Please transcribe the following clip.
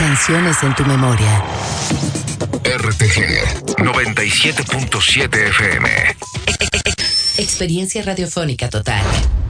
canciones en tu memoria. RTG 97.7 FM. Experiencia radiofónica total.